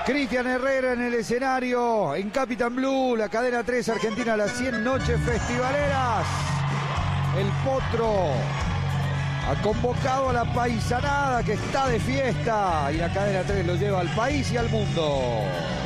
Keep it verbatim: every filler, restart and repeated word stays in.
Cristian Herrera en el escenario, en Capitán Blue, la cadena tres Argentina, las cien noches festivaleras. El Potro ha convocado a la paisanada que está de fiesta y la cadena tres lo lleva al país y al mundo.